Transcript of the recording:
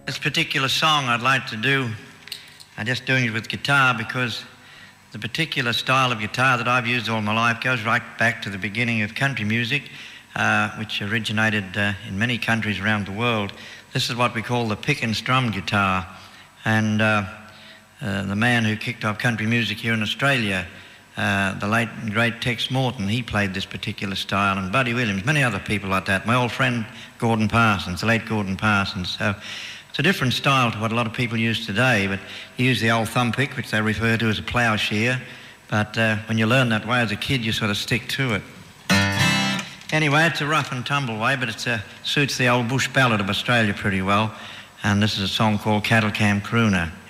This particular song I'd like to do, I'm just doing it with guitar because the particular style of guitar that I've used all my life goes right back to the beginning of country music, which originated in many countries around the world. This is what we call the pick and strum guitar. And the man who kicked off country music here in Australia, the late and great Tex Morton, he played this particular style, and Buddy Williams, many other people like that. My old friend Gordon Parsons, the late Gordon Parsons. So it's a different style to what a lot of people use today, but you use the old thumb pick, which they refer to as a ploughshare. But when you learn that way as a kid, you sort of stick to it. Anyway, it's a rough and tumble way, but it suits the old bush ballad of Australia pretty well. And this is a song called Cattle Camp Crooner.